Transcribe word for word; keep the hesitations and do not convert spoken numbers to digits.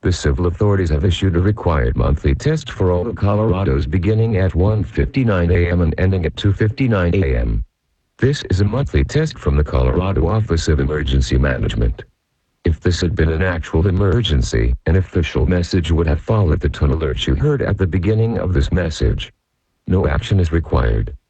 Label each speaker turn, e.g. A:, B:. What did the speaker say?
A: The civil authorities have issued a required monthly test for all of Colorado's beginning at one fifty-nine a m and ending at two fifty-nine a m This is a monthly test from the Colorado Office of Emergency Management. If this had been an actual emergency, an official message would have followed the tone alert you heard at the beginning of this message. No action is required.